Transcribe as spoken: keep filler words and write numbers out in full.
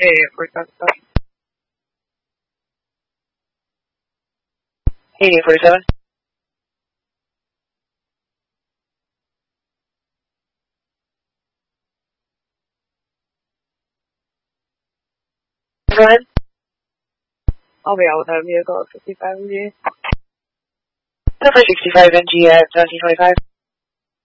eighty-eight forty-seven. eighty-eight forty-seven. Go ahead. I'll be out with that vehicle at fifty-five M G. Number sixty-five N G at seventeen twenty-five.